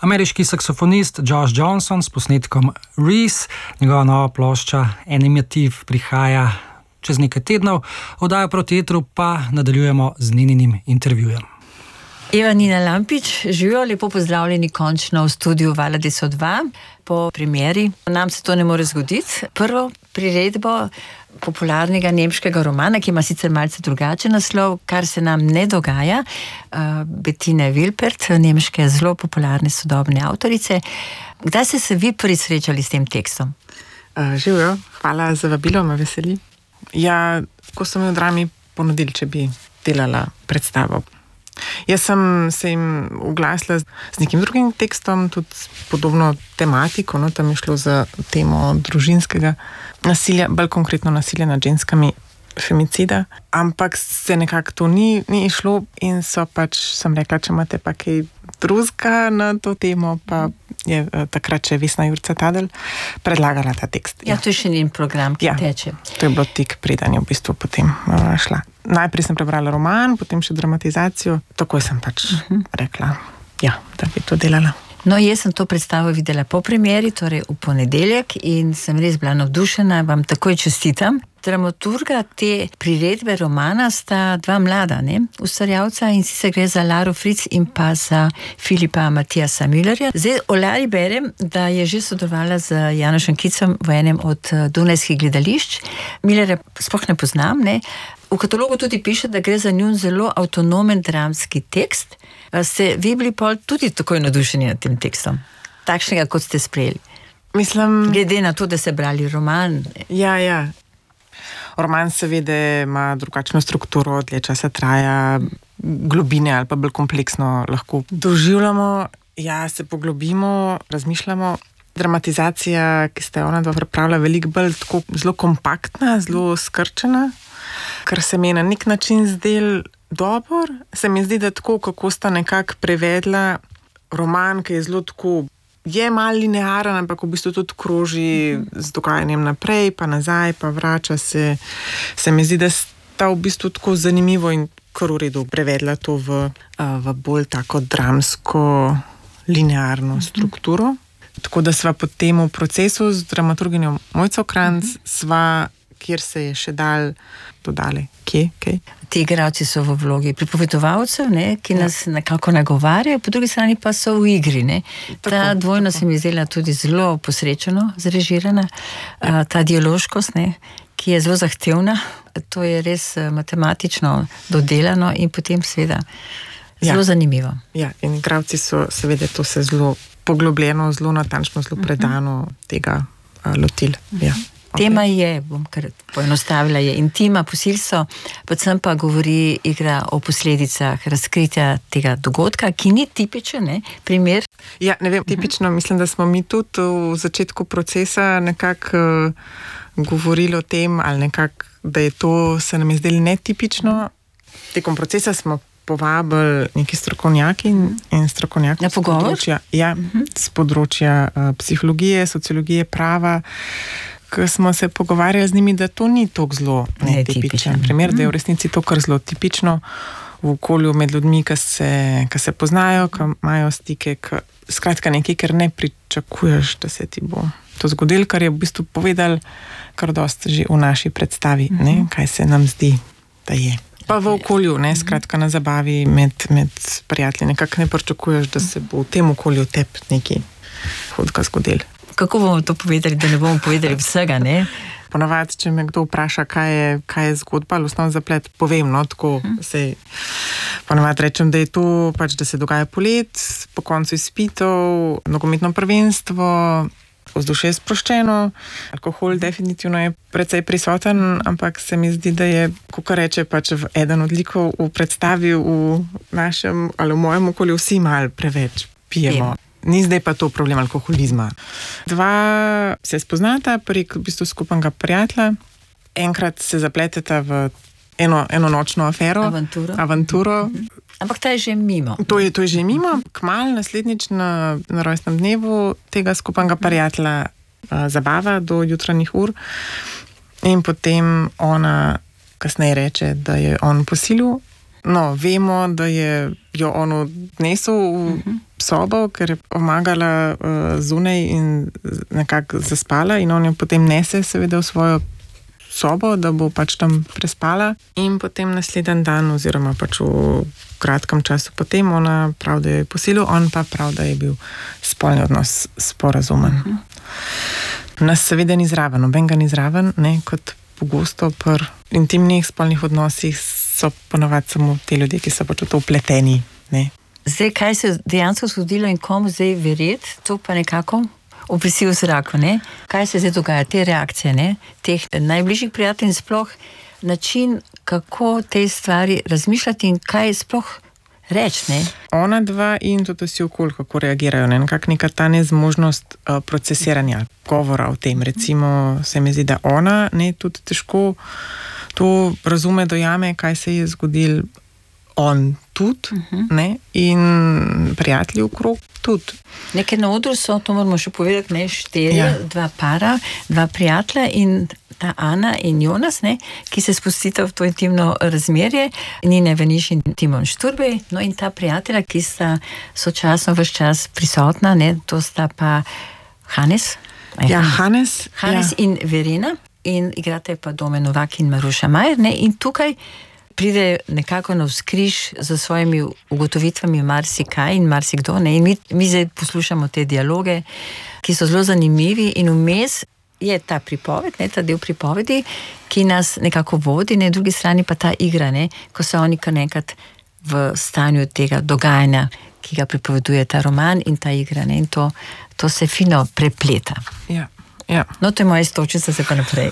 Ameriški saksofonist Josh Johnson s posnetkom Reese, njegova nova plošča Animative prihaja čez nekaj tednov, oddajo proti etru pa nadaljujemo z Nininim intervjujem. Eva Nina Lampič, živijo, lepo pozdravljeni končno v studiu Vala 202 po premieri. Nam se to ne more zgoditi. Prvo priredbo popularnega nemškega romana, ki ima sicer malce drugačen naslov, Kar se nam ne dogaja, Bettine Wilpert, nemške zelo popularne sodobne avtorice. Kdaj ste se vi prvi srečali s tem tekstom? Živijo, hvala za vabilo, me veseli. Ja, ko so mi v Drami ponudili, če bi delala predstavo. Jaz sem se jim oglasila z nekim drugim tekstom, tudi podobno tematiko, no, tam je šlo za temo družinskega nasilja, bolj konkretno nasilja nad ženskami, femicida, ampak se nekako to ni išlo in sem rekla, če imate pa kaj drugega na to temo, pa je takrat še Vesna Jurca Tadel predlagala ta tekst. Ja, to je še njen program, ki teče. To je bilo tik preden je v bistvu potem šla. Najprej sem prebrala roman, potem še dramatizacijo, takoj sem rekla, da bi to delala. No, jaz sem to predstavo videla po premieri, torej v ponedeljek in sem res bila navdušena, vam takoj čestitam. Dramaturga te priredbe romana sta dva mlada, ustvarjalca, in sicer gre za Laro Fritz in pa za Filipa Matijasa Müllerja. Zdaj o Lari berem, da je že sodelovala z Janošem Kicem v enem od dunajskih gledališč. Müllerja sploh ne poznam, V katalogu tudi piše, da gre za njun zelo avtonomen dramski tekst. Ste vi bili pol tudi takoj navdušeni nad tem tekstom? Takšnega, kot ste sprejeli? Mislim... Glede na to, da ste brali roman. Ja. Roman seveda ima drugačno strukturo, dlje časa traja, globine ali pa bolj kompleksno lahko doživljamo. Ja, se poglobimo, razmišljamo. Dramatizacija, ki ste ona dva pripravila, veliko bolj tako zelo kompaktna, zelo skrčena, kar se mi na nek način zdel dobro. Se mi zdi, da tako, kako sta nekako prevedla roman, ki je zelo tako, je malo linearen, ampak v bistvu tudi kroži z dogajanjem naprej, pa nazaj, pa vrača se. Se mi zdi, da sta v bistvu tako zanimivo in kar v redu prevedla to v bolj tako dramsko, linearno strukturo. Tako da sva po tem procesu z dramaturginjo Mojco Kranc, sva, kjer se je še dodali. Kje? Ti igralci so v vlogi pripovedovalcev, ki nas nekako nagovarjajo, po drugi strani pa so v igri. Ta dvojna se mi zdela tudi zelo posrečeno zrežirana, ta dialoškost, ki je zelo zahtevna, to je res matematično dodelano in potem seveda zelo zanimivo. Ja, in igralci so seveda to se zelo poglobljeno, zelo natančno, zelo predano tega lotili. Ja. Tema je, bom kar poenostavila, je intima, posilstvo, predvsem pa govori igra o posledicah razkritja tega dogodka, ki ni tipičen, primer. Ja, ne vem, tipično, mislim, da smo mi tudi v začetku procesa nekako govorili o tem, ali nekako, da je to, se nam je zdelo netipično. Tekom procesa smo povabili neki strokovnjaki in strokovnjaki z področja psihologije, sociologije, prava, ko smo se pogovarjali z njimi, da to ni tako zelo netipičen primer, da je v resnici to kar zelo tipično v okolju med ljudmi, ki se poznajo, ki imajo stike, skratka nekaj, ker ne pričakuješ, da se ti bo to zgodilo, kar je v bistvu povedal kar dosti že v naši predstavi, kaj se nam zdi, da je. Pa v okolju, skratka na zabavi med prijatelji, nekako ne pričakuješ, da se bo v tem okolju tebi nekaj hudega zgodilo. Kako bomo to povedali, da ne bomo povedali vsega, Ponavadi, če me kdo vpraša, kaj je zgodba, ali osnovni zaplet, povem, tako se ponavadi rečem, da je to pač, da se dogaja polet, po koncu izpitov, nogometno prvenstvo, vzdušje je sproščeno, alkohol definitivno je precej prisoten, ampak se mi zdi, da je, kako reče pač eden od likov v predstavi v našem ali v mojem okolju, vsi malo preveč pijemo. Ni zdaj pa to problem alkoholizma. Dva se spoznata prek v bistvu skupnega prijatelja, enkrat se zapleteta v eno nočno afero. Avanturo. Ampak ta je že mimo. To je že mimo. Kmalu naslednjič na rojstnem dnevu tega skupnega prijatelja zabava do jutranjih ur in potem ona kasneje reče, da je on posilil. No, vemo, da je jo on odnesel v sobo, ker je pomagala zunaj in nekako zaspala in on jo potem nese seveda v svojo sobo, da bo pač tam prespala in potem naslednji dan oziroma pač v kratkem času potem ona prav, da je posilil, on pa prav, da je bil spolni odnos sporazumen. Nas seveda ni zraven, nobenega ni zraven, ne, kot pogosto pri intimnih spolnih odnosih so ponavadi samo te ljudje, ki so pač v to vpleteni, ne. Zdaj, kaj se je dejansko zgodilo in komu zdaj verjeti, to pa nekako ovisi v zraku, ne? Kaj se zdaj dogaja, te reakcije, ne? Teh najbližjih prijateljev in sploh način, kako te stvari razmišljati in kaj sploh reči, ne? Ona dva in tudi vsi okoli, kako reagirajo, ne? Neka ta nezmožnost procesiranja, govora o tem. Recimo, se mi zdi, da ona ne, tudi težko to razume, dojame, kaj se je zgodilo, on tudi, ne, in prijatelji okrog tudi. Nekaj na odru so, to moramo še povedati, ne, 4, 2 para, 2 prijatelja in ta Ana in Jonas, ne, ki se spustita v to intimno razmerje, Nina Veniš in Timon Šturbej, no in ta prijatelja, ki sta sočasno ves čas prisotna, ne, to sta pa Hannes. Hannes in Verena in igrate pa Domen Novak in Maruša Majer, ne, in tukaj pride nekako navzkriž za svojimi ugotovitvami marsikaj in marsikdo, ne, in mi zdaj poslušamo te dialoge, ki so zelo zanimivi in vmes je ta pripoved, ne, ta del pripovedi, ki nas nekako vodi, na drugi strani pa ta igra, ne, ko so oni kar nekrat v stanju tega dogajanja, ki ga pripoveduje ta roman in ta igra, ne, in to se fino prepleta. Ja. No, to je moja istočica za pa naprej.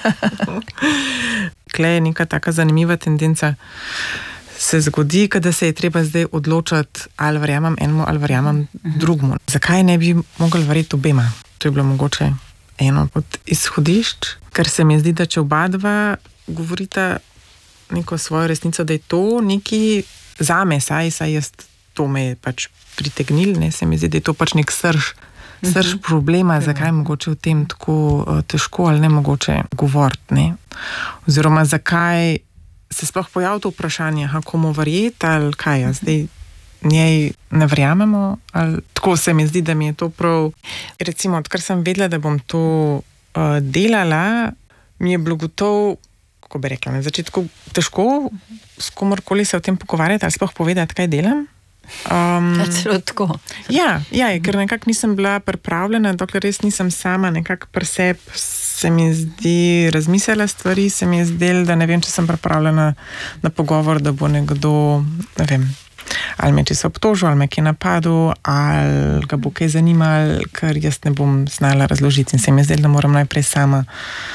Klej je neka taka zanimiva tendenca. Se zgodi, kada se je treba zdaj odločati, ali verjamem enemu, ali verjamem drugemu. Zakaj ne bi mogli verjeti obema? To je bilo mogoče eno od izhodišč, ker se mi zdi, da če oba dva govorita neko svojo resnico, da je to neki zame, saj jaz to me je pač pritegnil, ne, se mi zdi, da je to pač nek srž problema, zakaj je mogoče o tem tako težko ali nemogoče govoriti, ne. Oziroma, zakaj se sploh pojavlja to vprašanje, komu verjeti ali kaj, zdaj njej ne verjamemo, ali tako se mi zdi, da mi je to prav. Recimo, odkar sem vedela, da bom to delala, mi je bilo gotovo, kako bi rekla, na začetku težko s komorkoli se o tem pogovarjati ali sploh povedati, kaj delam. Celo tako. Ja, ker nekako nisem bila pripravljena, dokler res nisem sama nekako pri sebi, se mi zdi razmislila stvari, se mi je zdelo, da ne vem, če sem pripravljena na pogovor, da bo nekdo, ne vem, ali me če se obtožil, ali me kje napadel, ali ga bo kaj zanimal, ker jaz ne bom znala razložiti in se mi je zdelo, da moram najprej sama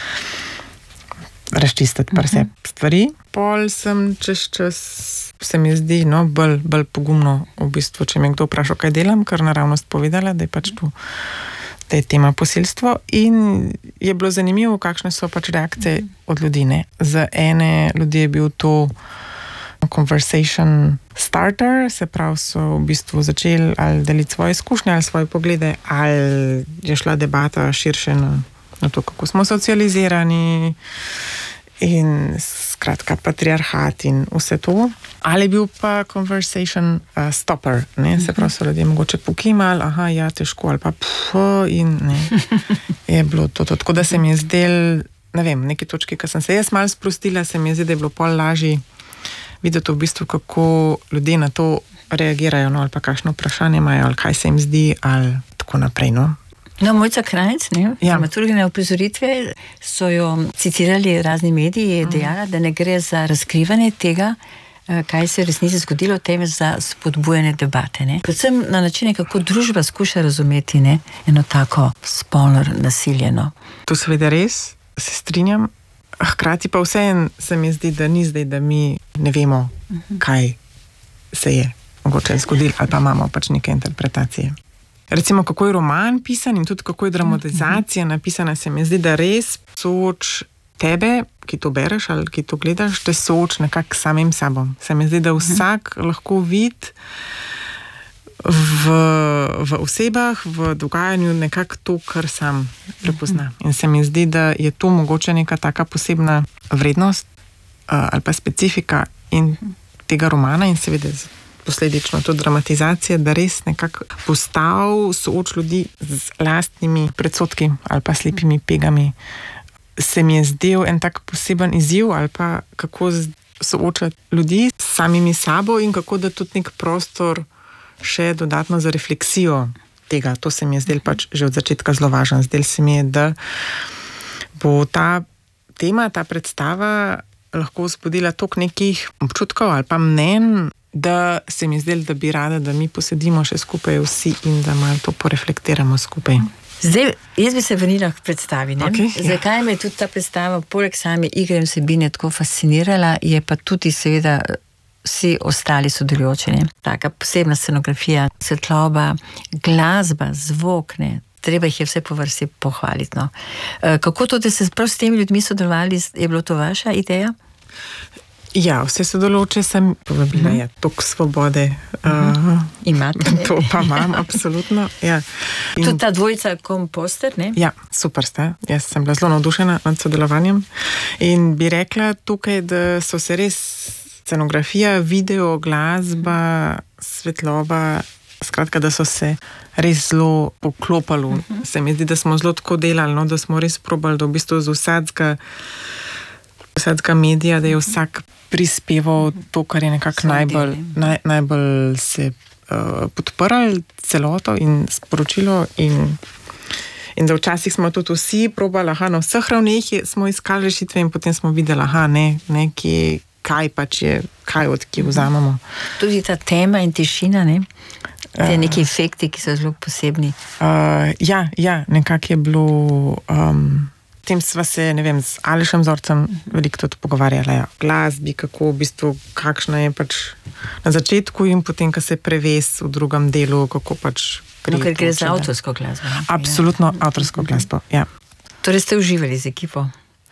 razčistiti pri sebi stvari. Pol sem čez čas, se mi zdi, no, bolj pogumno v bistvu, če me kdo vpraša, kaj delam, ker naravnost povedala, da je pač tu, da je tema posilstvo in je bilo zanimivo, kakšne so pač reakcije od ljudi, ne. Za ene ljudi je bil to conversation starter, se pravi, so v bistvu začeli ali deliti svoje izkušnje ali svoje poglede, ali je šla debata širše na to, kako smo socializirani in skratka patriarhat in vse to. Ali je bil pa conversation stopper, ne? Se pravi, so ljudje mogoče pokimali, ja, težko, ali pa in ne. Je bilo to. Tako da se mi je zdel, ne vem, v neki točki, ko sem se jaz malo sprostila, se mi je zdel, da je bilo pol lažje videti v bistvu, kako ljudje na to reagirajo, no, ali pa kakšno vprašanje imajo, ali kaj se jim zdi, ali tako naprej, no. No, Mojca Krajnc, dramaturginja uprizoritve, so jo citirali razni mediji, je dejala, da ne gre za razkrivanje tega, kaj se je v resnici zgodilo, temveč za spodbujanje debate, ne. Predvsem na način, kako družba skuša razumeti, ne, eno tako spolno nasilje, no. To seveda res, se strinjam, hkrati pa vseeno se mi zdi, da ni zdaj, da mi ne vemo, kaj se je mogoče zgodilo, ali pa imamo pač neke interpretacije. Recimo, kako je roman pisan in tudi kako je dramatizacija napisana, se mi zdi, da res sooč tebe, ki to bereš ali ki to gledaš, te sooč nekako samim sabom. Se mi zdi, da vsak lahko vidi v osebah, v dogajanju nekako to, kar sam prepozna. In se mi zdi, da je to mogoče neka taka posebna vrednost ali pa specifika in tega romana in seveda posledično tudi dramatizacije, da res nekako postav sooč ljudi z lastnimi predsodki ali pa slepimi pegami. Se mi je zdel en tak poseben izziv ali pa kako soočati ljudi s samimi sabo in kako da tudi nek prostor še dodatno za refleksijo tega. To se mi je zdel pač že od začetka zelo važno. Zdel se mi je, da bo ta tema, ta predstava lahko vzbudila toliko nekih občutkov ali pa mnenj, da se mi je zdel, da bi rada, da mi posedimo še skupaj vsi in da malo to poreflektiramo skupaj. Zdaj, jaz bi se vrnila k predstavi. Okay, Zakaj me je tudi ta predstava poleg same igre in vsebine tako fascinirala, je pa tudi seveda vsi ostali sodelujoči. Taka posebna scenografija, svetloba, glasba, zvok, treba jih je vse po vrsti pohvaliti. No. Kako to, da ste prav s temi ljudmi sodelovali, je bilo to vaša ideja? Ja, vse sodelujoče sem povabila, je toliko svobode. Imate? To pa imam, absolutno. Ja. Tudi ta dvojica komposter, ne? Ja, super sta. Jaz sem bila zelo navdušena nad sodelovanjem in bi rekla tukaj, da so se res scenografija, video, glasba, svetloba, skratka, da so se res zelo poklopali. Se mi zdi, da smo zelo tako delali, no, da smo res probali, da v bistvu z vsakega medija, da je vsak prispeval to, kar je nekako najbolj se podprl celoto in sporočilo in da včasih smo tudi vsi probali, na vseh ravneh smo iskali rešitve in potem smo videli, kaj pač je, kaj od kje vzamemo. Tudi ta tema in tišina, ne? Te neki efekti, ki so zelo posebni. Ja, nekako je bilo... Potem sva se, z Alešem Zorcem veliko tudi pogovarjala o glasbi, kako v bistvu, kakšna je pač na začetku in potem, ko se preves v drugem delu, kako pač... Ker gre za avtorsko glasbo. Absolutno avtorsko glasbo, ja. Torej ste uživali z ekipo?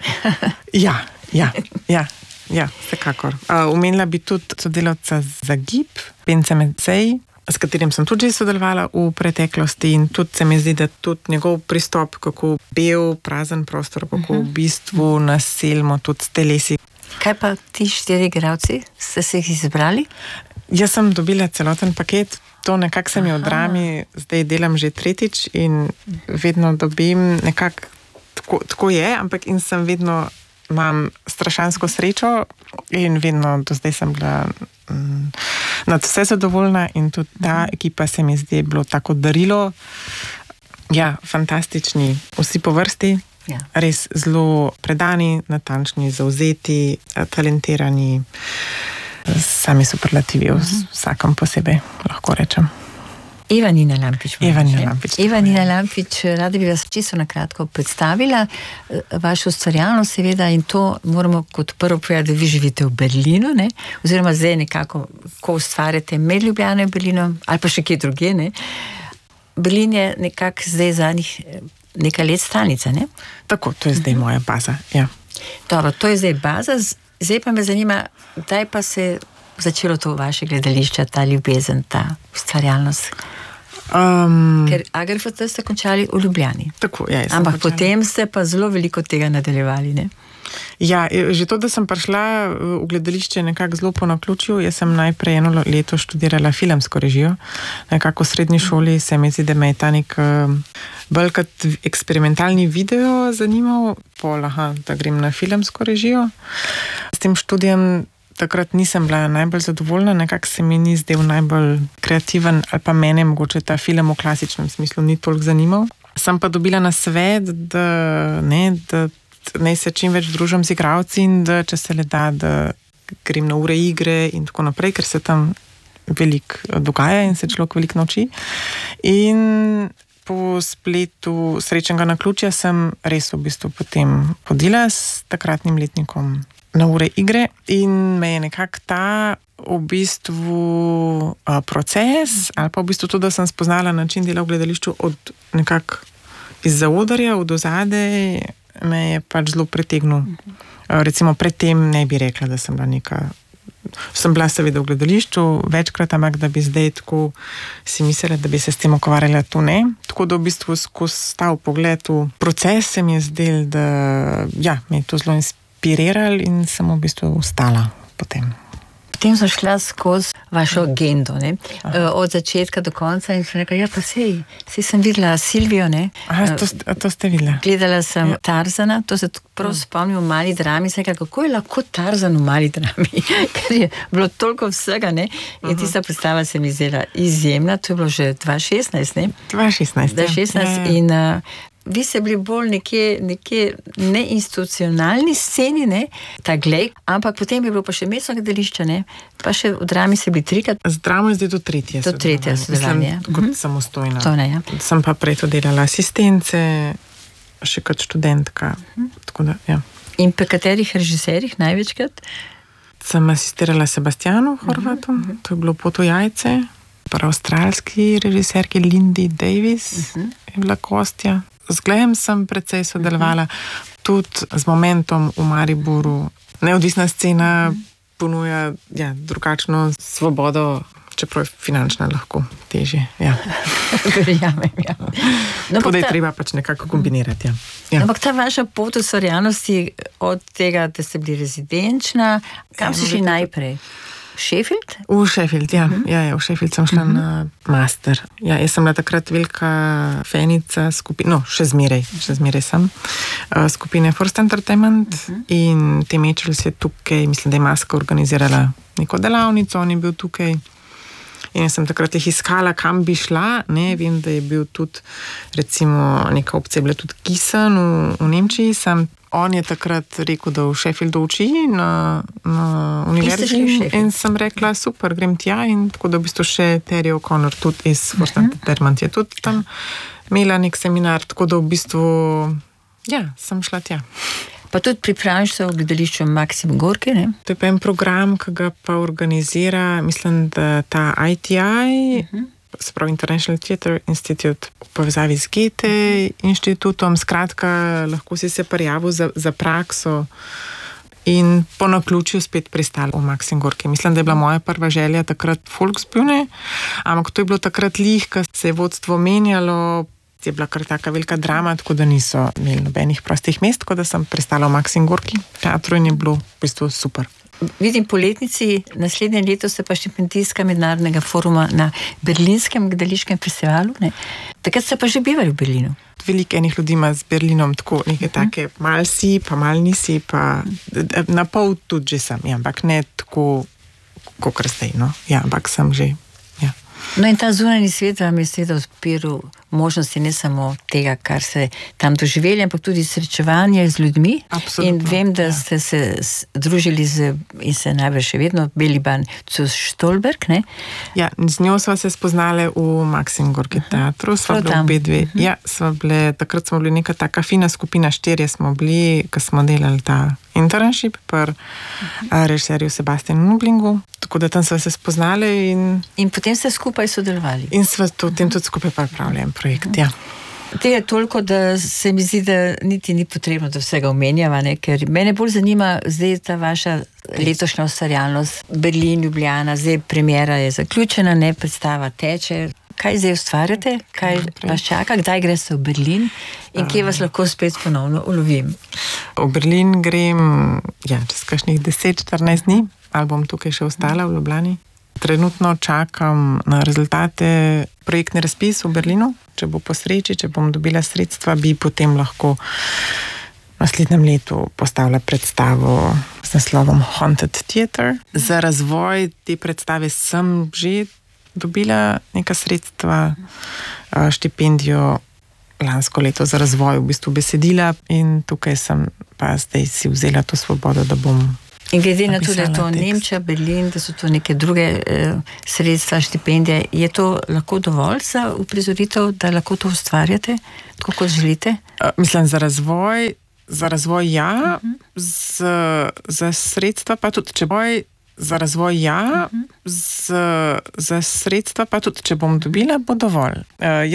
Ja, vsekakor. Omenila bi tudi sodelavca za gib, Pence Mecej, s katerim sem tudi sodelovala v preteklosti in tudi se mi zdi, da tudi njegov pristop, kako bel, prazen prostor, kako v bistvu naselimo tudi s telesi. Kaj pa ti 4 igralci? Ste se jih izbrali? Jaz sem dobila celoten paket, to nekako se mi v drami, zdaj delam že 3. in vedno dobim nekako, tako je, ampak in sem vedno, imam strašansko srečo in vedno do zdaj sem bila nad vse zadovoljna in tudi ta ekipa se mi zdi bilo tako darilo. Ja, fantastični, vsi po vrsti, res zelo predani, natančni, zavzeti, talentirani, sami superlativi vsakem posebej, lahko rečem. Eva Nina Lampič. Eva Nina Lampič, rada bi vas čisto na kratko predstavila, vašo ustvarjalnost seveda in to moramo kot prvo povedati, da vi živite v Berlinu, ne? Oziroma zdaj nekako, ko ustvarjate med Ljubljano in Berlinom, ali pa še kje druge, ne? Berlin je nekako zdaj zadnjih nekaj let stalnica, ne? Tako, to je zdaj moja baza, ja. Dobro, to je zdaj baza, zdaj pa me zanima, kdaj pa se začelo to vaše gledališče, ta ljubezen, ta ustvarjalnost? Ker Agrifot ste končali v Ljubljani. Tako, ja. Ampak potem ste pa zelo veliko tega nadaljevali, ne? Ja, že to, da sem prišla v gledališče nekako zelo po naključju. Jaz sem najprej 1 leto študirala filmsko režijo. Nekako v srednji šoli se mi zdi, da me je ta nek bolj kot eksperimentalni video zanimal, da grem na filmsko režijo. S tem študijem takrat nisem bila najbolj zadovoljna, nekako se mi ni zdel najbolj kreativen, ali pa mene mogoče ta film v klasičnem smislu ni toliko zanimal. Sem pa dobila nasvet, da naj se čim več družim z igralci in da če se le da, da grem na ure igre in tako naprej, ker se tam veliko dogaja in se človek veliko nauči. In po spletu srečnega naključja sem res v bistvu potem hodila s takratnim letnikom na ure igre in me je nekako ta v bistvu proces ali pa v bistvu to, da sem spoznala način dela v gledališču od nekako iz zaodrja, od ozadej, me je pač zelo pritegnil. Recimo predtem ne bi rekla, da sem bila sem bila seveda v gledališču večkrat, ampak da bi zdaj tako si mislila, da bi se s tem ukvarjala, to ne. Tako da v bistvu skozi ta pogled v proces se mi je zdel, da me je to zelo inspiriralo in sem v bistvu ostala potem. Potem sem šla skozi vašo agendo, ne? Od začetka do konca in sem rekla, ja pa sej sem videla Silvijo, ne? Aha, to ste videla. Gledala sem Tarzana, to se prav spomnim v Mali drami, sem rekla, kako je lahko Tarzan v Mali drami, ker je bilo toliko vsega, ne? In tista predstava se mi zdela izjemna, to je bilo že 2016, ne? 2016 in vi ste bili bolj nekje neinstitucionalni sceni, ne, ta glej, ampak potem je bilo pa še mestno gledališče, ne, pa še v drami ste bili 3-krat. Z dramo je zdaj to tretje sodelovanje. Kot samostojna. To ne, ja. Sem pa prej to delala asistence, še kot študentka. Tako da, ja. In pri katerih režiserjih največkrat? Sem asistirala Sebastianu Horvatu, to je bilo Pot v jajce, pa avstralski režiserki Lindy Davis je bila gostja. Z Glejem sem precej sodelovala, tudi z Momentom v Mariboru. Neodvisna scena ponuja drugačno svobodo, čeprav je finančna lahko težje. Ja. Verjamem, ja. No, tako da je treba pač nekako kombinirati. Ja. Ampak ta vaša pot v ustvarjalnosti, od tega, da ste bili rezidenčna, kam ste šli najprej? Sheffield? V Sheffield, ja. V Sheffield sem šla na master. Ja, jaz sem bila takrat velika fenica skupine, še zmeraj sem, skupine First Entertainment in te Mitchells je tukaj, mislim, da je Maska organizirala neko delavnico, on je bil tukaj. In jaz sem takrat jih iskala, kam bi šla, ne, vem, da je bil tudi, recimo, neka opcija je bila tudi Gießen v Nemčiji, on je takrat rekel, da v Sheffieldu uči na univerzi in sem rekla, super, grem tja in tako da v bistvu še Terry O'Connor tudi iz First Entertainment je tudi tam imela nek seminar, tako da v bistvu, sem šla tja. Pa tudi pripraviš se v gledališču Maksim Gorki, ne? To je pa en program, ki ga pa organizira, mislim, da ta ITI, se pravi International Theatre Institute, v povezavi z Goethe inštitutom, skratka, lahko si se prijavil za prakso in po naključju spet pristal v Maksim Gorki. Mislim, da je bila moja prva želja takrat Volksbühne, ampak to je bilo takrat ko se je vodstvo menjalo, je bila kar taka velika drama, tako da niso imeli nobenih prostih mest, tako da sem pristala v Maksim Gorki teatru in je bilo v bistvu super. Vidim, po letnici naslednje leto ste pa štipendijska mednarodnega foruma na Berlinskem gledališkem festivalu, ne? Takrat ste pa že bivali v Berlinu. Veliko enih ljudi ima z Berlinom tako neke take, mal si, pa mal nisi, pa na pol tudi že sem, ampak ne tako, kakor zdaj, no. Ampak sem že, No in ta zunanji svet vam je seveda odpiral možnosti ne samo tega, kar ste tam doživeli, ampak tudi srečevanje z ljudmi. Absolutno, in vem, da ste se družili in se najbrž še vedno Beliban Stolberg, ne? Ja, z njo sva se spoznali v Maksim Gorki teatru, sva bili obe dve. Ja, takrat smo bili neka taka fina skupina, 4 smo bili, ko smo delali ta internship pri režiserju Sebastianu Nublingu, tako da tam sva se spoznali in potem ste skupaj sodelovali. In sva potem tudi skupaj pripravili en projekt, ja. Tega toliko, da se mi zdi, da niti ni potrebno, da vsega omenjava, ne? Ker mene bolj zanima zdaj ta vaša letošnja ustvarjalnost, Berlin, Ljubljana, zdaj premiera je zaključena, ne, predstava teče. Kaj zdaj ustvarjate? Kaj vas čaka? Kdaj greste v Berlin? In kje vas lahko spet ponovno ulovim? V Berlin grem, čez kakšnih 10-14 dni, ali bom tukaj še ostala v Ljubljani. Trenutno čakam na rezultate projektni razpis v Berlinu. Če bo po sreči, če bom dobila sredstva, bi potem lahko v naslednjem letu postavila predstavo z naslovom Haunted Theatre. Za razvoj te predstave sem že dobila neka sredstva, štipendijo lansko leto za razvoj v bistvu besedila in tukaj sem pa zdaj si vzela to svobodo, da bom in glede na to, da je to Nemčija, Berlin, da so to neke druge sredstva, štipendije, je to lahko dovolj za uprizoritev, da lahko to ustvarjate, tako kot želite? Mislim, za razvoj ja, za sredstva pa tudi, če boj za razvoj ja, za sredstva pa tudi, če bom dobila, bo dovolj.